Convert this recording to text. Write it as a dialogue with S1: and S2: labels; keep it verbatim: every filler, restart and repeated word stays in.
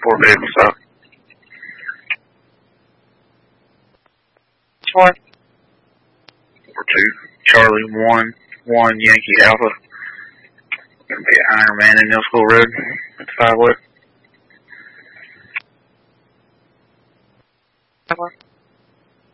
S1: four vehicle stop.
S2: Four.
S1: Four two. Charlie one one Yankee Alpha. Gonna be at Iron Man in Mill School Road. It's five west.
S2: Four.